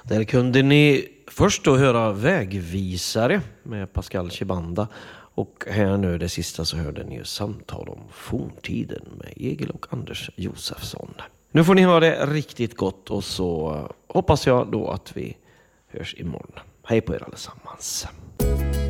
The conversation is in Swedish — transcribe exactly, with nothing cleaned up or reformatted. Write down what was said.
Där kunde ni först då höra Vägvisare med Pascal Chibanda. Och här nu det sista så hörde ni ju Samtal om forntiden med Egil och Anders Josefsson. Nu får ni ha det riktigt gott och så hoppas jag då att vi hörs imorgon. Hej på er allesammans.